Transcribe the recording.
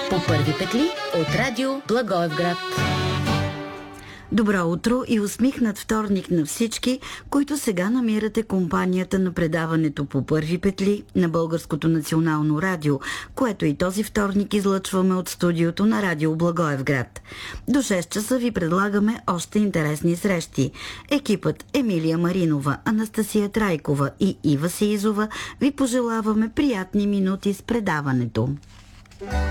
По първи петли от радио Благоевград. Добро утро и усмихнат вторник на всички, които сега намирате компанията на предаването по първи петли на Българското национално радио, което и този вторник излъчваме от студиото на радио Благоевград. До 6 часа ви предлагаме още интересни срещи. Екипът Емилия Маринова, Анастасия Трайкова и Ива Сеизова ви пожелаваме приятни минути с предаването.